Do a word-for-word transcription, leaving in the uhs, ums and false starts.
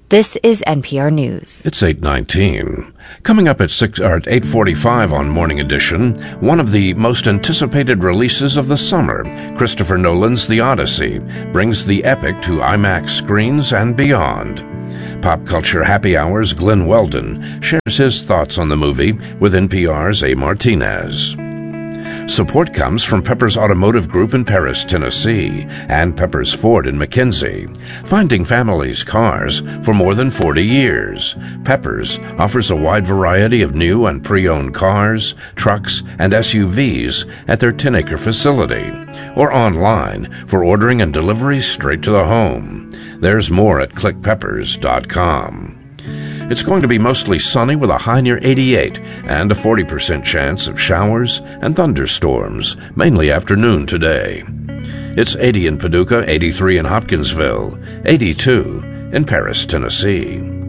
This is N P R News. It's eight nineteen. Coming up at six or at eight forty-five on Morning Edition, one of the most anticipated releases of the summer, Christopher Nolan's The Odyssey, brings the epic to IMAX screens and beyond. Pop Culture Happy Hour's Glenn Weldon shares his thoughts on the movie with N P R's A. Martinez. Support comes from Peppers Automotive Group in Paris, Tennessee, and Peppers Ford in McKinsey, finding families' cars for more than forty years. Peppers offers a wide variety of new and pre-owned cars, trucks, and S U Vs at their ten-acre facility, or online for ordering and delivery straight to the home. There's more at click peppers dot com. It's going to be mostly sunny with a high near eighty-eight and a forty percent chance of showers and thunderstorms, mainly afternoon today. It's eighty in Paducah, eighty-three in Hopkinsville, eighty-two in Paris, Tennessee.